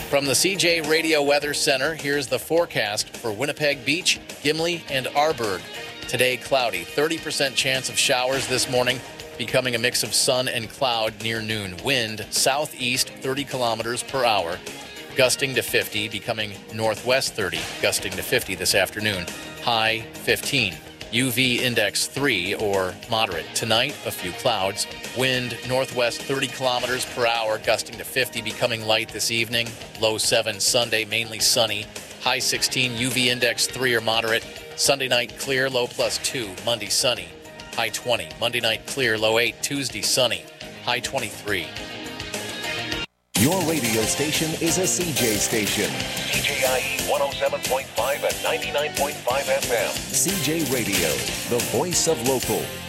From the CJ Radio Weather Center, here's the forecast for Winnipeg Beach, Gimli, and Arborg. Today, cloudy. 30% chance of showers this morning, becoming a mix of sun and cloud near noon. Wind southeast 30 kilometers per hour, gusting to 50, becoming northwest 30, gusting to 50 this afternoon. High 15. UV index 3 or moderate. Tonight, a few clouds. Wind northwest 30 kilometers per hour, gusting to 50, becoming light this evening. Low 7 Sunday, mainly sunny. High 16, UV index 3 or moderate. Sunday night clear, low +2. Monday sunny. High 20. Monday night clear, low 8. Tuesday sunny. High 23. Your radio station is a CJ station. CJIE 107.5 and 99.5 FM. CJ Radio, the voice of local.